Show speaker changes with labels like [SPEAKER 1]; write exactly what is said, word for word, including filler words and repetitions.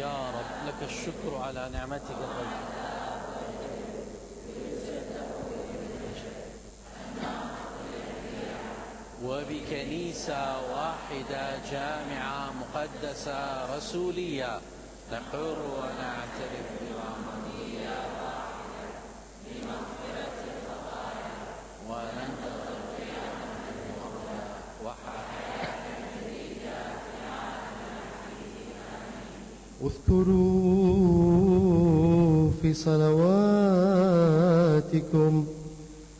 [SPEAKER 1] يا رب لك الشكر على نعمتك الغيب. وبكنيسة واحدة جامعة مقدسة رسولية نحر ونعترف برحمتك بمغفرة الخطايا وننتظر
[SPEAKER 2] اذكروا في صلواتكم